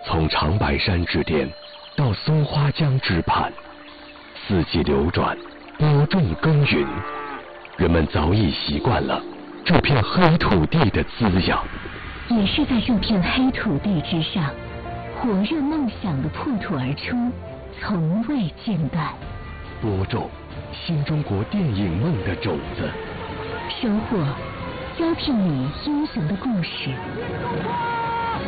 从长白山之巅到松花江之畔，四季流转，播种耕耘，人们早已习惯了这片黑土地的滋养。 也是在这片黑土地之上，火热梦想的破土而出，从未间断。 播种新中国电影梦的种子， 收获招聘你英雄的故事。